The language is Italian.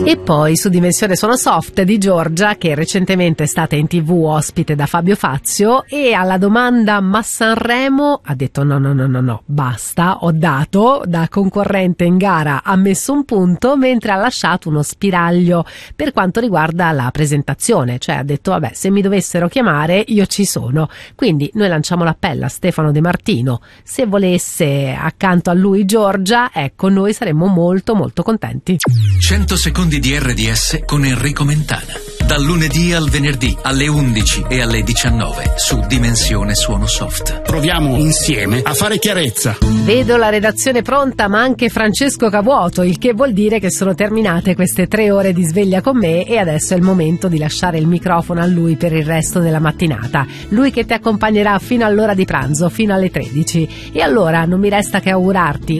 E poi su Dimensione Sono Soft di Giorgia, che recentemente è stata in TV ospite da Fabio Fazio, e alla domanda ma Sanremo ha detto no, basta, ho dato, da concorrente in gara ha messo un punto, mentre ha lasciato uno spiraglio per quanto riguarda la presentazione, cioè ha detto vabbè, se mi dovessero chiamare io ci sono. Quindi noi lanciamo l'appello a Stefano De Martino, se volesse accanto a lui Giorgia, ecco, noi saremmo molto molto contenti. 100 secondi di RDS con Enrico Mentana, dal lunedì al venerdì alle 11 e alle 19 su Dimensione Suono Soft. Proviamo insieme a fare chiarezza. Vedo la redazione pronta, ma anche Francesco Cavuoto, il che vuol dire che sono terminate queste 3 ore di sveglia con me e adesso è il momento di lasciare il microfono a lui per il resto della mattinata. Lui che ti accompagnerà fino all'ora di pranzo, fino alle 13. E allora non mi resta che augurarti